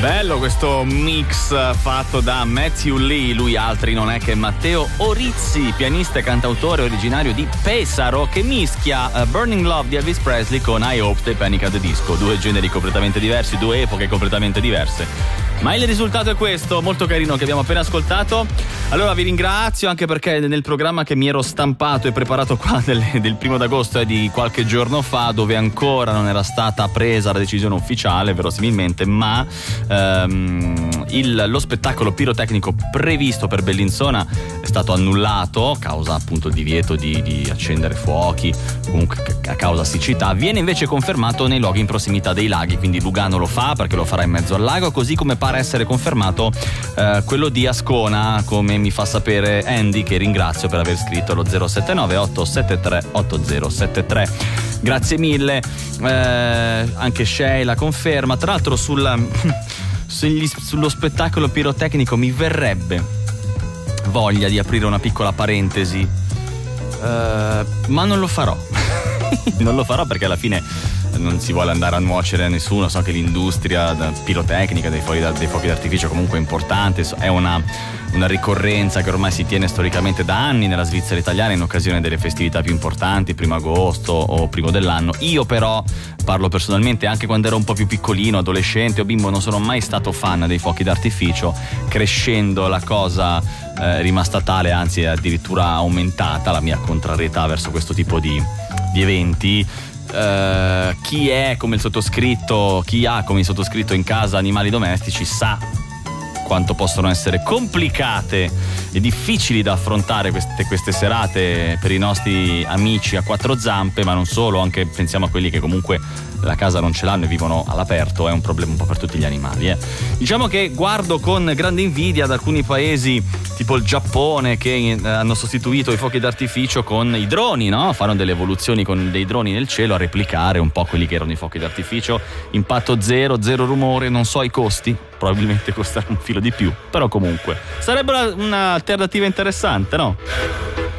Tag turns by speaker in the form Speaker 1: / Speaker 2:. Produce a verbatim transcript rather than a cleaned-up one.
Speaker 1: Bello questo mix fatto da Matthew Lee, lui altri non è che Matteo Orizzi, pianista e cantautore originario di Pesaro, che mischia uh, Burning Love di Elvis Presley con I Hope dei Panic! At the Disco, due generi completamente diversi, due epoche completamente diverse. Ma il risultato è questo, molto carino, che abbiamo appena ascoltato. Allora vi ringrazio anche perché nel programma che mi ero stampato e preparato qua del, del primo d'agosto è di qualche giorno fa, dove ancora non era stata presa la decisione ufficiale verosimilmente, ma ehm, il, lo spettacolo pirotecnico previsto per Bellinzona è stato annullato a causa appunto il divieto di, di accendere fuochi, comunque a causa siccità. Viene invece confermato nei luoghi in prossimità dei laghi, quindi Lugano lo fa perché lo farà in mezzo al lago, così come pare essere confermato eh, quello di Ascona, come mi fa sapere Andy, che ringrazio per aver scritto allo zero sette nove otto sette tre otto zero sette tre. Grazie mille. Eh, anche Sheila conferma. Tra l'altro sul, sugli, sullo spettacolo pirotecnico mi verrebbe voglia di aprire una piccola parentesi, eh, ma non lo farò. Non lo farò perché alla fine non si vuole andare a nuocere a nessuno. So che l'industria pirotecnica dei fuochi, dei fuochi d'artificio comunque è importante, è una, una ricorrenza che ormai si tiene storicamente da anni nella Svizzera italiana in occasione delle festività più importanti, primo agosto o primo dell'anno. Io però parlo personalmente, anche quando ero un po' più piccolino, adolescente o bimbo, non sono mai stato fan dei fuochi d'artificio. Crescendo la cosa eh, è rimasta tale, anzi è addirittura aumentata la mia contrarietà verso questo tipo di, di eventi. Uh, chi è come il sottoscritto, chi ha come il sottoscritto in casa animali domestici sa quanto possono essere complicate e difficili da affrontare queste, queste serate per i nostri amici a quattro zampe, ma non solo, anche pensiamo a quelli che comunque la casa non ce l'hanno e vivono all'aperto. È un problema un po' per tutti gli animali, eh. Diciamo che guardo con grande invidia ad alcuni paesi tipo il Giappone che hanno sostituito i fuochi d'artificio con i droni, no? Fanno delle evoluzioni con dei droni nel cielo a replicare un po' quelli che erano i fuochi d'artificio. Impatto zero, zero rumore, non so i costi, probabilmente costerà un filo di più, però comunque sarebbe una, un'alternativa interessante, no?